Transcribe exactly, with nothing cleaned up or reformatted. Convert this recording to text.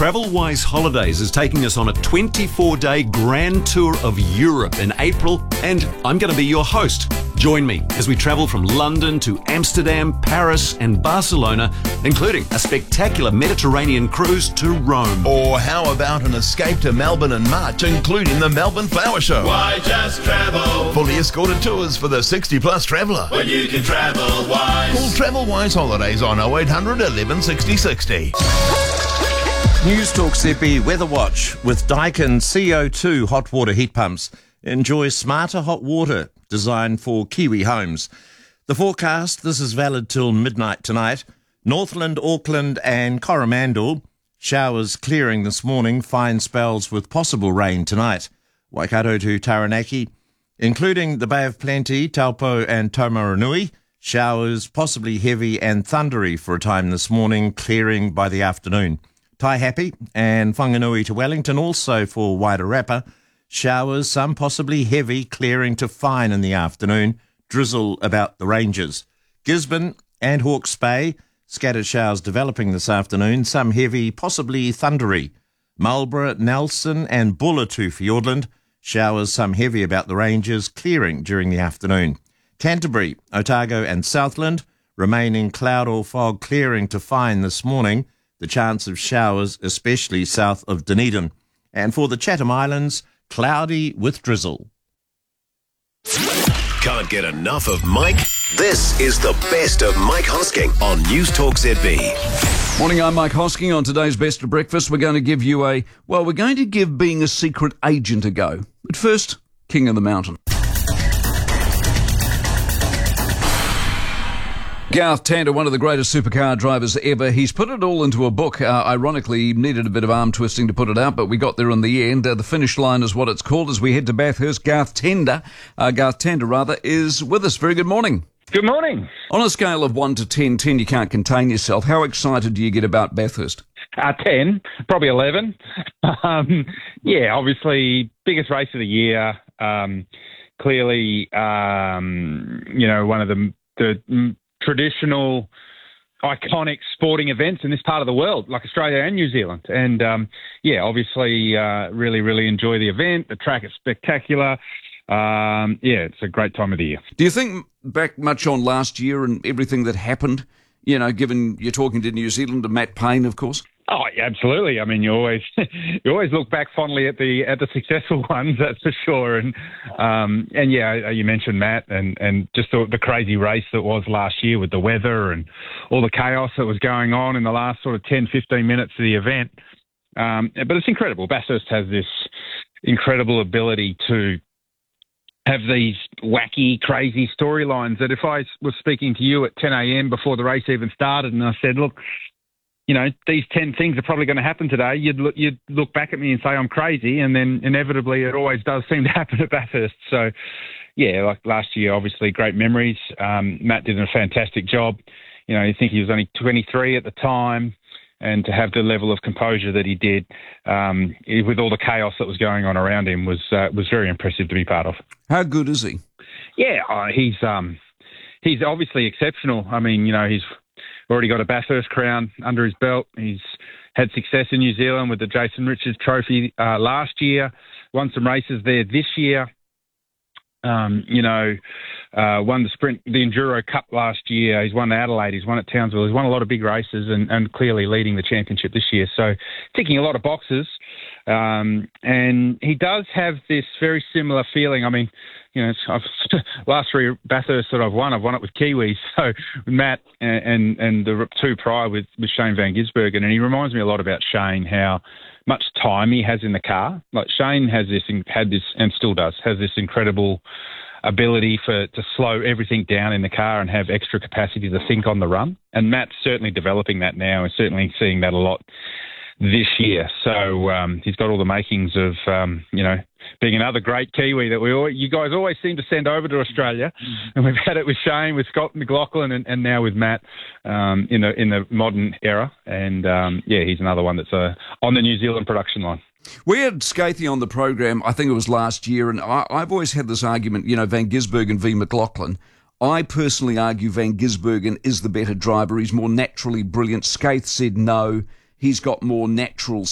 Travelwise Holidays is taking us on a twenty-four day grand tour of Europe in April, and I'm going to be your host. Join me as we travel from London to Amsterdam, Paris and Barcelona, including a spectacular Mediterranean cruise to Rome. Or how about an escape to Melbourne in March, including the Melbourne Flower Show? Why just travel? Fully escorted tours for the sixty plus traveller. When you can travel wise. Call Travelwise Holidays on oh eight hundred eleven sixty sixty. News Talk Z B Weather Watch with Daikin C O two hot water heat pumps. Enjoy smarter hot water designed for Kiwi homes. The forecast, this is valid till midnight tonight. Northland, Auckland and Coromandel. Showers clearing this morning, fine spells with possible rain tonight. Waikato to Taranaki, including the Bay of Plenty, Taupo and Taumarunui. Showers possibly heavy and thundery for a time this morning, clearing by the afternoon. Taihape and Whanganui to Wellington, also for Wairarapa. Showers, some possibly heavy, clearing to fine in the afternoon. Drizzle about the ranges. Gisborne and Hawke's Bay, scattered showers developing this afternoon, some heavy, possibly thundery. Marlborough, Nelson and Buller to Fiordland. Showers, some heavy about the ranges, clearing during the afternoon. Canterbury, Otago and Southland, remaining cloud or fog, clearing to fine this morning. The chance of showers, especially south of Dunedin. And for the Chatham Islands, cloudy with drizzle. Can't get enough of Mike? This is the best of Mike Hosking on News Talk Z B. Morning, I'm Mike Hosking. On today's Best of Breakfast, we're going to give you a, well, we're going to give being a secret agent a go. But first, King of the Mountain. Garth Tander, one of the greatest supercar drivers ever. He's put it all into a book. Uh, ironically, he needed a bit of arm twisting to put it out, but we got there in the end. Uh, the finish line is what it's called as we head to Bathurst. Garth Tander, uh, Garth Tander rather, is with us. Very good morning. Good morning. On a scale of one to ten, ten you can't contain yourself. How excited do you get about Bathurst? Uh, ten, probably eleven. um, yeah, obviously, biggest race of the year. Um, clearly, um, you know, one of the... the traditional, iconic sporting events in this part of the world, like Australia and New Zealand. And, um, yeah, obviously uh, really, really enjoy the event. The track is spectacular. Um, yeah, it's a great time of the year. Do you think back much on last year and everything that happened, you know, given you're talking to New Zealand and Matt Payne, of course? Oh, yeah, absolutely. I mean, you always you always look back fondly at the at the successful ones, that's for sure. And um, and yeah, you mentioned Matt and and just the, the crazy race that was last year with the weather and all the chaos that was going on in the last sort of ten, fifteen minutes of the event. Um, but it's incredible. Bathurst has this incredible ability to have these wacky, crazy storylines that if I was speaking to you at ten a.m. before the race even started and I said, look, you know, these ten things are probably going to happen today, you'd look, you'd look back at me and say I'm crazy, and then inevitably it always does seem to happen at Bathurst. So, yeah, like last year, obviously great memories. Um, Matt did a fantastic job. You know, you think he was only twenty-three at the time, and to have the level of composure that he did um, with all the chaos that was going on around him was uh, was very impressive to be part of. How good is he? Yeah, uh, he's um, he's obviously exceptional. I mean, you know, he's already got a Bathurst crown under his belt. He's had success in New Zealand with the Jason Richards Trophy uh, last year, won some races there this year. Um, you know, uh, won the sprint, the Enduro Cup last year. He's won Adelaide. He's won at Townsville. He's won a lot of big races and, and clearly leading the championship this year. So ticking a lot of boxes. Um, and he does have this very similar feeling. I mean, you know, I've, last three Bathurst that I've won, I've won it with Kiwis. So Matt and, and, and the two prior with, with Shane Van Gisbergen. And he reminds me a lot about Shane, how much time he has in the car. Like Shane has this, had this, and still does, has this incredible ability for to slow everything down in the car and have extra capacity to think on the run. And Matt's certainly developing that now and certainly seeing that a lot this year. So um, he's got all the makings of, um, you know, being another great Kiwi that we all, you guys always seem to send over to Australia. Mm-hmm. And we've had it with Shane, with Scott McLaughlin, and, and now with Matt um, in the in the modern era. And, um, yeah, he's another one that's uh, on the New Zealand production line. We had Scathy on the program, I think it was last year, and I, I've always had this argument, you know, Van Gisbergen v McLaughlin. I personally argue Van Gisbergen is the better driver. He's more naturally brilliant. Skaith said no. He's got more natural